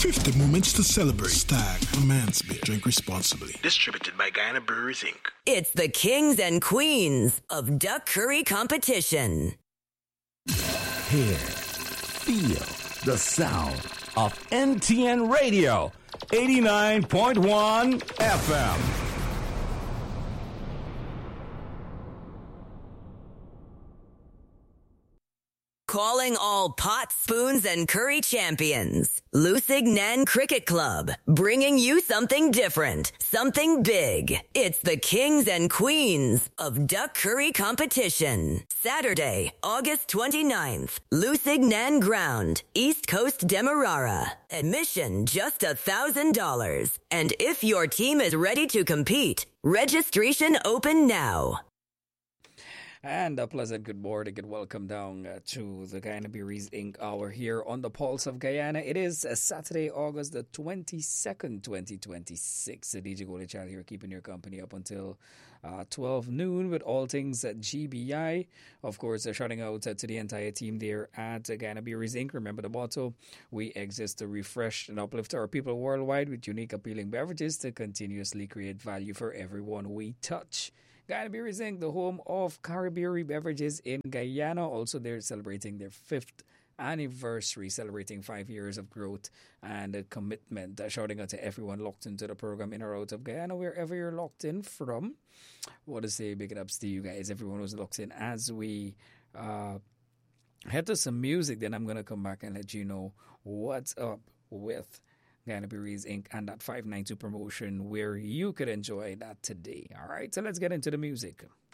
50 moments to celebrate. Stag, a man's beer. Drink responsibly. Distributed by Guyana Breweries, Inc. It's the kings and queens of duck curry competition. Hear, feel the sound of NTN Radio, 89.1 FM. Calling all pots, spoons, and curry champions. Lusignan Cricket Club, bringing you something different, something big. It's the kings and queens of duck curry competition. Saturday, August 29th, Lusignan Ground, East Coast Demerara. Admission just $1,000. And if your team is ready to compete, registration open now. And a pleasant good morning and welcome down to the Guyana Breweries Inc. Hour here on the Pulse of Guyana. It is Saturday, August the 22nd, 2026. The DJ Goldie Child here keeping your company up until 12 noon with all things at GBI. Of course, shouting out to the entire team there at Guyana Breweries Inc. Remember the motto, we exist to refresh and uplift our people worldwide with unique appealing beverages to continuously create value for everyone we touch. Guyana Breweries Inc., the home of Caribbean beverages in Guyana. Also, they're celebrating their 5th anniversary, celebrating 5 years of growth and commitment. Shouting out to everyone locked into the program in or out of Guyana, wherever you're locked in from. Want to say big ups to you guys, everyone who's locked in. As we head to some music, then I'm going to come back and let you know what's up with Guyana Breweries Inc. and that 592 promotion where you could enjoy that today. All right, so let's get into the music.